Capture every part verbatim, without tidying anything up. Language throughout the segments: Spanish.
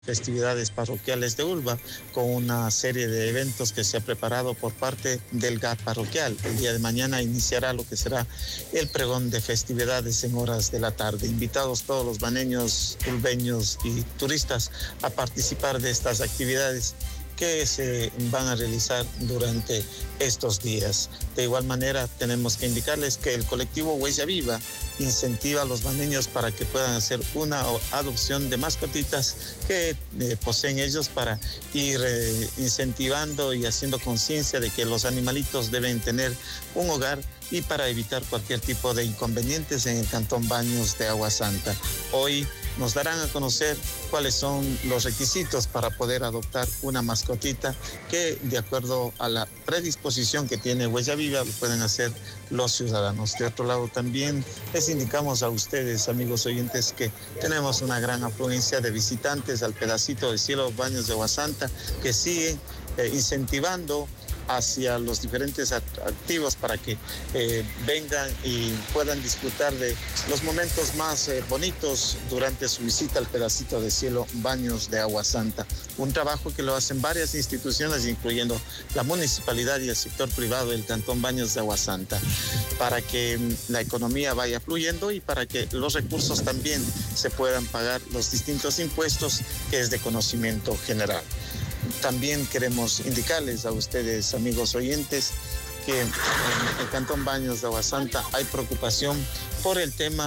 Festividades parroquiales de Ulva, con una serie de eventos que se ha preparado por parte del G A T parroquial. El día de mañana iniciará lo que será el pregón de festividades en horas de la tarde. Invitados todos los baneños, ulbeños y turistas a participar de estas actividades que se van a realizar durante estos días. De igual manera, tenemos que indicarles que el colectivo Huella Viva incentiva a los baneños para que puedan hacer una adopción de mascotitas que eh, poseen ellos, para ir eh, incentivando y haciendo conciencia de que los animalitos deben tener un hogar y para evitar cualquier tipo de inconvenientes en el Cantón Baños de Agua Santa. Hoy nos darán a conocer cuáles son los requisitos para poder adoptar una mascotita que, de acuerdo a la predisposición que tiene Huella Viva, lo pueden hacer los ciudadanos. De otro lado, también les indicamos a ustedes, amigos oyentes, que tenemos una gran afluencia de visitantes al pedacito de cielo Baños de Agua Santa, que siguen eh, incentivando hacia los diferentes activos para que eh, vengan y puedan disfrutar de los momentos más eh, bonitos durante su visita al pedacito de cielo Baños de Agua Santa. Un trabajo que lo hacen varias instituciones, incluyendo la municipalidad y el sector privado del Cantón Baños de Agua Santa, para que la economía vaya fluyendo y para que los recursos también se puedan pagar los distintos impuestos, que es de conocimiento general. También queremos indicarles a ustedes, amigos oyentes, que en el Cantón Baños de Agua Santa hay preocupación por el tema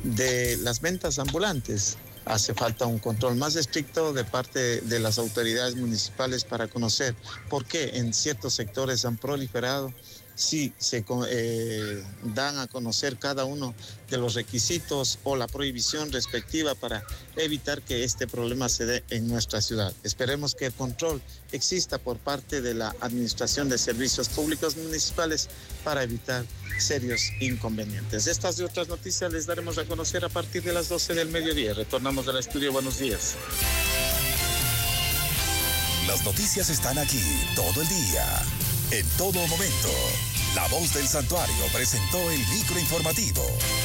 de las ventas ambulantes. Hace falta un control más estricto de parte de las autoridades municipales para conocer por qué en ciertos sectores han proliferado. Si se eh, dan a conocer cada uno de los requisitos o la prohibición respectiva para evitar que este problema se dé en nuestra ciudad. Esperemos que el control exista por parte de la Administración de Servicios Públicos Municipales para evitar serios inconvenientes. Estas y otras noticias les daremos a conocer a partir de las doce del mediodía. Retornamos al estudio. Buenos días. Las noticias están aquí todo el día, en todo momento. La Voz del Santuario presentó el microinformativo.